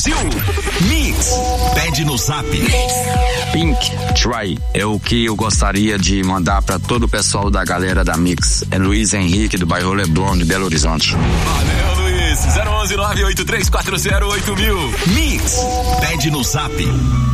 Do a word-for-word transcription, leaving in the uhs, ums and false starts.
Brasil. Mix, pede no Zap. Pink Try é o que eu gostaria de mandar para todo o pessoal da galera da Mix. É Luiz Henrique do bairro Leblon de Belo Horizonte. Valeu, Luiz. zero onze nove oito três quatro zero oito mil. Mix, pede no Zap.